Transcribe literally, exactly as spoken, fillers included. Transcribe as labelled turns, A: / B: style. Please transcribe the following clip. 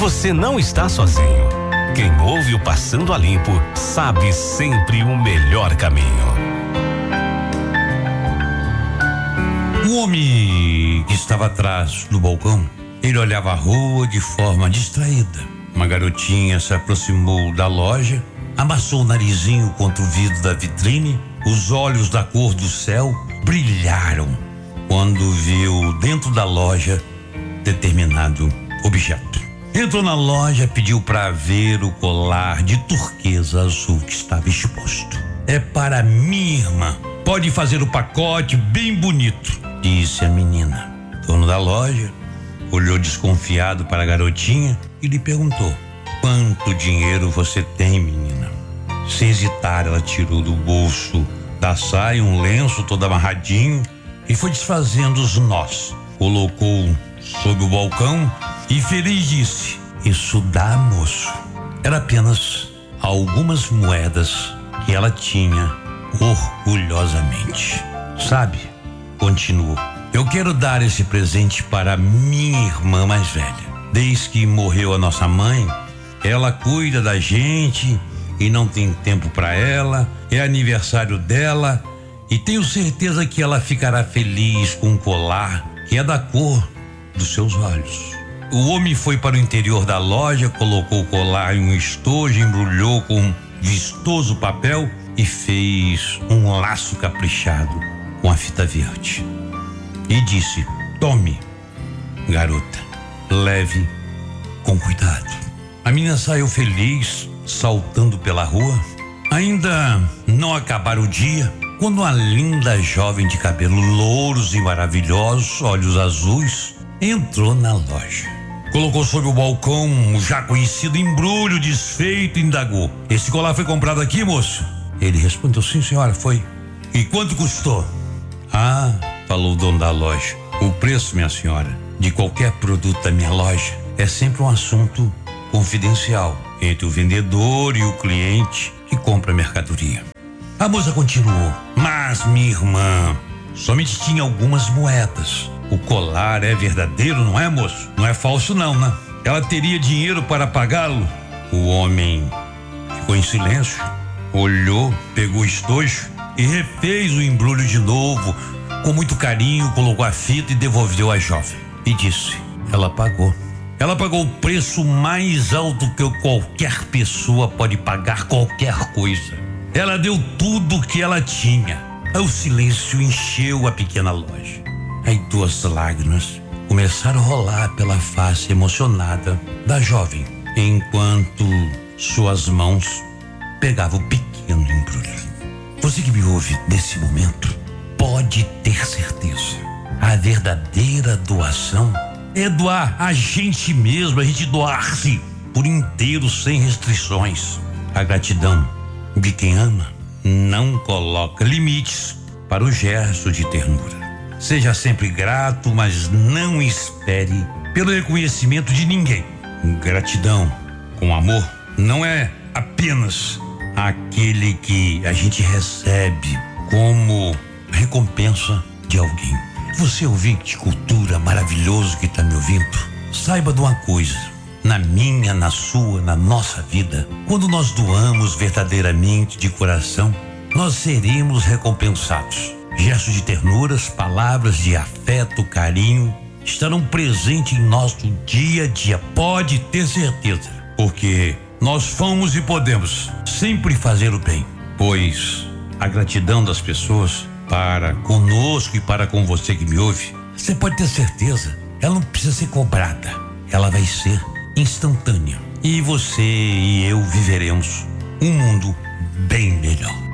A: você não está sozinho. Quem ouve o Passando a Limpo sabe sempre o melhor caminho.
B: O homem que estava atrás do balcão, ele olhava a rua de forma distraída. Uma garotinha se aproximou da loja, amassou o narizinho contra o vidro da vitrine. Os olhos da cor do céu brilharam quando viu dentro da loja determinado objeto. Entrou na loja, pediu para ver o colar de turquesa azul que estava exposto. É para minha irmã. Pode fazer o pacote bem bonito, disse a menina. O dono da loja olhou desconfiado para a garotinha e lhe perguntou: quanto dinheiro você tem, menina? Sem hesitar, ela tirou do bolso da saia um lenço todo amarradinho e foi desfazendo os nós. Colocou sob o balcão e feliz disse: isso dá, moço. Era apenas algumas moedas que ela tinha orgulhosamente. Sabe, continuou, eu quero dar esse presente para minha irmã mais velha. Desde que morreu a nossa mãe, ela cuida da gente e não tem tempo para ela. É aniversário dela e tenho certeza que ela ficará feliz com um colar que é da cor dos seus olhos. O homem foi para o interior da loja, colocou o colar em um estojo, embrulhou com vistoso papel e fez um laço caprichado com a fita verde. E disse: tome, garota, leve com cuidado. A menina saiu feliz, saltando pela rua. Ainda não acabara o dia, quando uma linda jovem de cabelos louros e maravilhosos, olhos azuis, entrou na loja. Colocou sobre o balcão o já conhecido embrulho desfeito e indagou: esse colar foi comprado aqui, moço? Ele respondeu: sim, senhora, foi. E quanto custou? Ah, falou o dono da loja, o preço, minha senhora, de qualquer produto da minha loja é sempre um assunto confidencial entre o vendedor e o cliente que compra a mercadoria. A moça continuou: mas minha irmã somente tinha algumas moedas. O colar é verdadeiro, não é, moço? Não é falso não, né? Ela teria dinheiro para pagá-lo? O homem ficou em silêncio, olhou, pegou o estojo e refez o embrulho de novo. Com muito carinho, colocou a fita e devolveu à jovem. E disse: ela pagou. Ela pagou o preço mais alto que qualquer pessoa pode pagar qualquer coisa. Ela deu tudo o que ela tinha. O silêncio encheu a pequena loja. Aí duas lágrimas começaram a rolar pela face emocionada da jovem, enquanto suas mãos pegavam o pequeno embrulho. Você que me ouve nesse momento pode ter certeza, a verdadeira doação é doar a gente mesmo, a gente doar-se por inteiro, sem restrições. A gratidão de quem ama não coloca limites para o gesto de ternura. Seja sempre grato, mas não espere pelo reconhecimento de ninguém. Gratidão com amor não é apenas aquele que a gente recebe como recompensa de alguém. Você, ouvinte de cultura maravilhoso que está me ouvindo, saiba de uma coisa: na minha, na sua, na nossa vida, quando nós doamos verdadeiramente de coração, nós seremos recompensados. Gestos de ternuras, palavras de afeto, carinho, estarão presentes em nosso dia a dia, pode ter certeza, porque nós fomos e podemos sempre fazer o bem, pois a gratidão das pessoas para conosco e para com você que me ouve, você pode ter certeza, ela não precisa ser cobrada, ela vai ser instantânea, e você e eu viveremos um mundo bem melhor.